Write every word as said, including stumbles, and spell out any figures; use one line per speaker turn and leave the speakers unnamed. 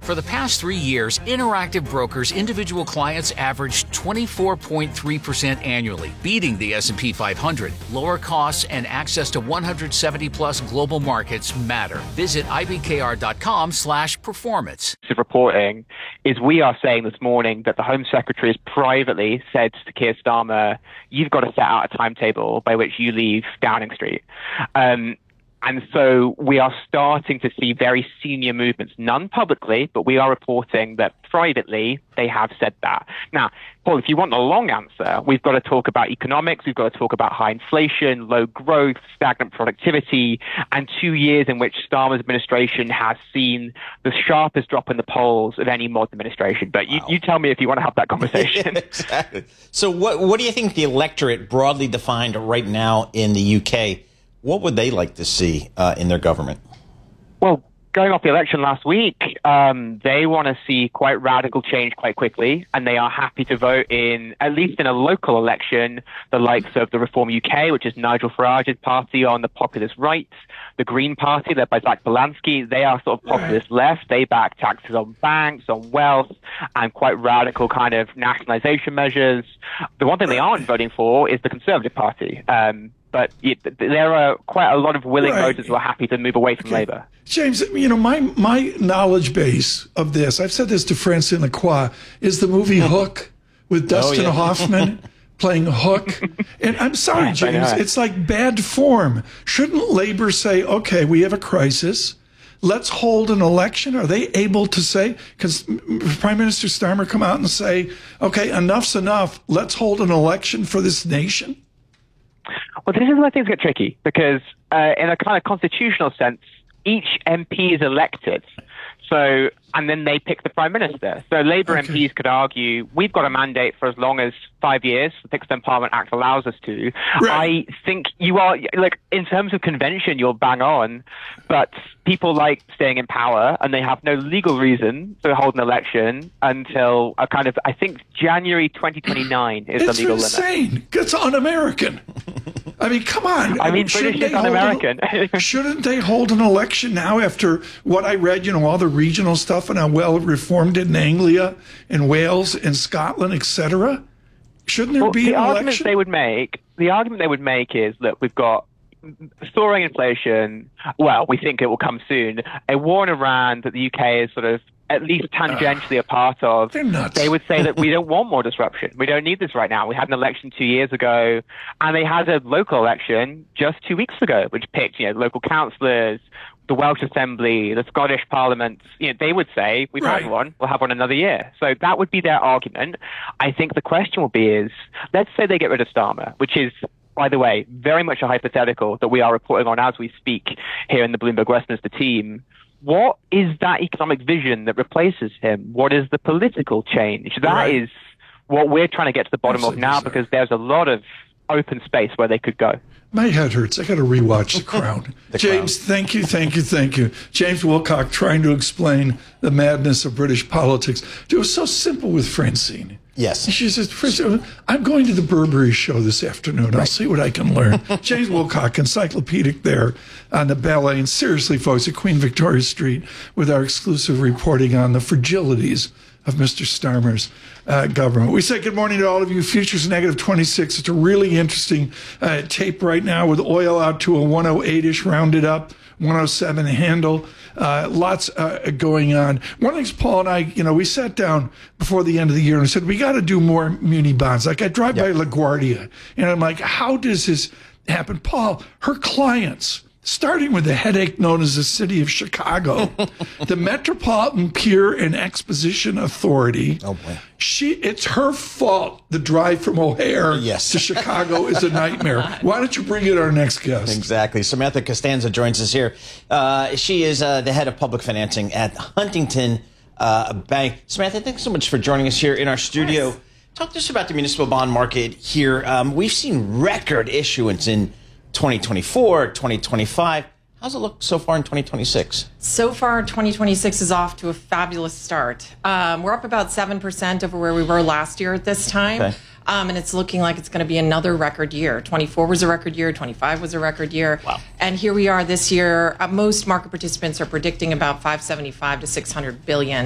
For the past three years, Interactive Brokers individual clients averaged twenty-four point three percent annually, beating the S and P five hundred. Lower costs and access to one hundred seventy plus global markets matter. Visit I B K R dot com slash performance.
Reporting is we are saying this morning that the Home Secretary has privately said to Keir Starmer, you've got to set out a timetable by which you leave Downing Street. Um, And so we are starting to see very senior movements, none publicly, but we are reporting that privately they have said that. Now, Paul, if you want the long answer, we've got to talk about economics, we've got to talk about high inflation, low growth, stagnant productivity, and two years in which Starmer's administration has seen the sharpest drop in the polls of any modern administration. But you, wow. you tell me if you want to have that conversation.
Yeah, exactly. So what, what do you think the electorate broadly defined right now in the U K, what would they like to see uh, in their government?
Well, going off the election last week, um, they want to see quite radical change quite quickly, and they are happy to vote in, at least in a local election, the likes of the Reform U K, which is Nigel Farage's party on the populist right, the Green Party, led by Zach Belansky. They are sort of populist left. They back taxes on banks, on wealth, and quite radical kind of nationalization measures. The one thing they aren't voting for is the Conservative Party. Um, But it, there are quite a lot of willing
right.
voters who are happy to move away from
okay.
Labour.
James, you know, my my knowledge base of this, I've said this to Francine Lacroix, is the movie Hook with Dustin
oh, yeah.
Hoffman playing Hook. And I'm sorry, James, it's like bad form. Shouldn't Labour say, okay, we have a crisis, let's hold an election? Are they able to say, because Prime Minister Starmer come out and say, okay, enough's enough, let's hold an election for this nation?
Well, this is where things get tricky, because uh, in a kind of constitutional sense, each M P is elected. So, and then they pick the Prime Minister. So Labour okay. M Ps could argue, we've got a mandate for as long as five years, the Fixed Term Parliament Act allows us to. Right. I think you are, like, in terms of convention, you're bang on, but people like staying in power, and they have no legal reason to hold an election until a kind of, I think, January twenty twenty-nine is
it's
the legal
insane.
limit.
It's un-American. I mean, come on.
I mean, British is un-American.
An, shouldn't they hold an election now after what I read, you know, all the regional stuff and how well reformed it in Anglia and Wales and Scotland, et cetera? Shouldn't there
well,
be
the
an
argument
election?
They would make, the argument they would make is that we've got soaring inflation. Well, we think it will come soon. A war in Iran that the U K is sort of at least tangentially uh, a part of.
They're nuts.
They would say that we don't want more disruption. We don't need this right now. We had an election two years ago, and they had a local election just two weeks ago, which picked, you know, local councillors, the Welsh Assembly, the Scottish Parliament. You know, they would say, we've
right.
had one, we'll have one another year. So that would be their argument. I think the question will be is, let's say they get rid of Starmer, which is, by the way, very much a hypothetical that we are reporting on as we speak here in the Bloomberg Westminster team. What is that economic vision that replaces him? What is the political change? That
right.
is what we're trying to get to the bottom
Absolutely,
of now,
sir.
because there's a lot of open space where they could go.
My head hurts. I got to rewatch The Crown.
The
James,
Crown.
thank you, thank you, thank you. James Wilcock trying to explain the madness of British politics. It was so simple with Francine.
Yes.
She says, Francine, I'm going to the Burberry show this afternoon. I'll see what I can learn. James Wilcock, encyclopedic there on the ballet. And seriously, folks, at Queen Victoria Street with our exclusive reporting on the fragilities of Mister Starmer's uh, government. We say good morning to all of you. Futures negative twenty-six. It's a really interesting uh, tape right now with oil out to a one oh eight-ish rounded up, one oh seven handle. Uh, lots uh, going on. One of the things Paul and I, you know, we sat down before the end of the year and I said, we got to do more muni bonds. Like I drive yep. by LaGuardia and I'm like, how does this happen? Paul, her clients, starting with the headache known as the city of Chicago, the Metropolitan Pier and Exposition Authority.
Oh boy.
She, it's her fault the drive from O'Hare
yes.
to Chicago is a nightmare. Why don't you bring in our next guest?
Exactly. Samantha Costanza joins us here. Uh, she is uh, the head of public financing at Huntington uh, Bank. Samantha, thanks so much for joining us here in our studio. Talk to us about the municipal bond market here. Um, we've seen record issuance in twenty twenty-four, twenty twenty-five. How's it look so far in twenty twenty-six?
So far, twenty twenty-six is off to a fabulous start. Um, we're up about seven percent over where we were last year at this time.
Okay.
Um, and it's looking like it's going to be another record year. twenty-four was a record year. twenty-five was a record year.
Wow.
And here we are this year. Uh, most market participants are predicting about five seventy-five to six hundred billion